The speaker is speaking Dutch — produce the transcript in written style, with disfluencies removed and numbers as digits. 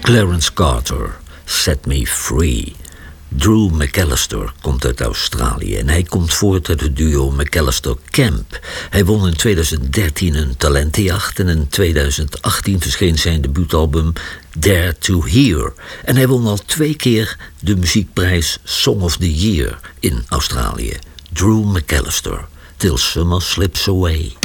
Clarence Carter, Set Me Free. Drew McAllister komt uit Australië en hij komt voort uit het duo McAllister-Camp. Hij won in 2013 een talentenjacht en in 2018 verscheen zijn debuutalbum Dare to Hear. En hij won al 2 keer de muziekprijs Song of the Year in Australië. Drew McAllister, Till Summer Slips Away.